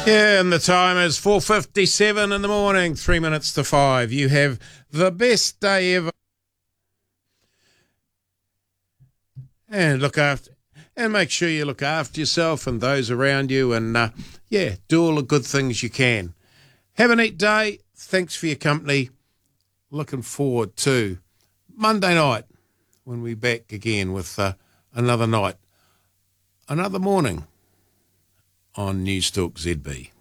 Yeah, and the time is 4:57 in the morning, 3 minutes to 5. You have the best day ever. And make sure you look after yourself and those around you, and do all the good things you can. Have a neat day. Thanks for your company. Looking forward to Monday night when we're back again with another morning on News Talk ZB.